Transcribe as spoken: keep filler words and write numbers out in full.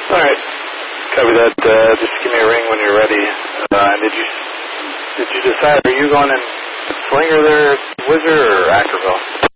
All right. Copy that. Uh, just give me a ring when you're ready. Uh, did you did you decide, are you going in Slinger there, Whizzer, or Ackerville?